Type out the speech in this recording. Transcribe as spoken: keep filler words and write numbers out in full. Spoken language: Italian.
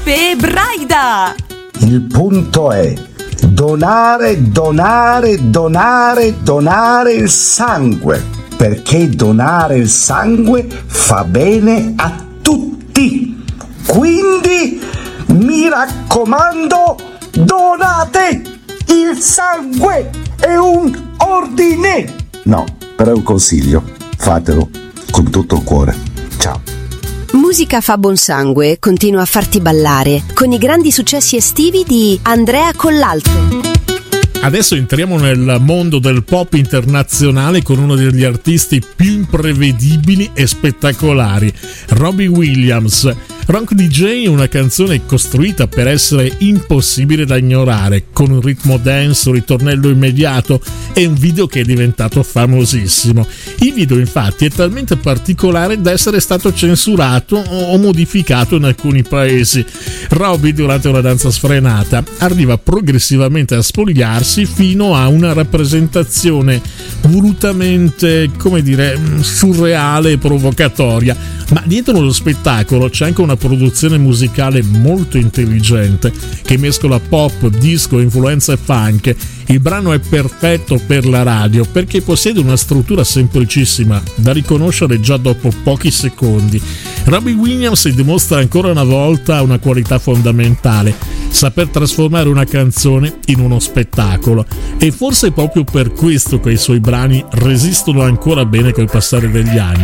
Pepe Braida. Il punto è donare, donare, donare, donare il sangue, perché donare il sangue fa bene a tutti. Quindi mi raccomando, donate il sangue, è un ordine. No, però è un consiglio, fatelo con tutto il cuore. Ciao. Musica fa buon sangue continua a farti ballare con i grandi successi estivi di Andrea Collalto. Adesso entriamo nel mondo del pop internazionale con uno degli artisti più imprevedibili e spettacolari, Robbie Williams. Rock D J è una canzone costruita per essere impossibile da ignorare, con un ritmo dance, un ritornello immediato e un video che è diventato famosissimo. Il video infatti è talmente particolare da essere stato censurato o modificato in alcuni paesi. Robbie, durante una danza sfrenata, arriva progressivamente a spogliarsi fino a una rappresentazione volutamente, come dire, surreale e provocatoria. Ma dietro lo spettacolo c'è anche una produzione musicale molto intelligente che mescola pop, disco, influenze funk. Il brano è perfetto per la radio perché possiede una struttura semplicissima da riconoscere già dopo pochi secondi. Robbie Williams dimostra ancora una volta una qualità fondamentale: saper trasformare una canzone in uno spettacolo, e forse è proprio per questo che i suoi brani resistono ancora bene col passare degli anni.